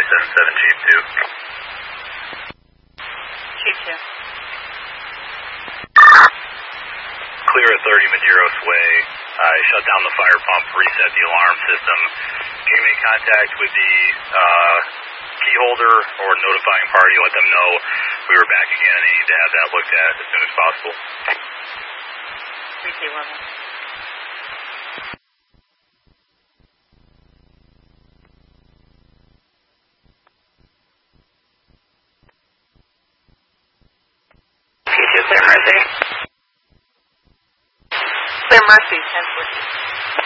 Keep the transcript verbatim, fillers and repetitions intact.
seven seven Chief two. Chief two. Clear at thirty Medeiros Way. I shut down the fire pump, reset the alarm system. Can you make contact with the uh, key holder or notifying party, let them know we were back again and they need to have that looked at as soon as possible? three two one. P two, Clear Mercy. Clear Mercy, ten fourteen.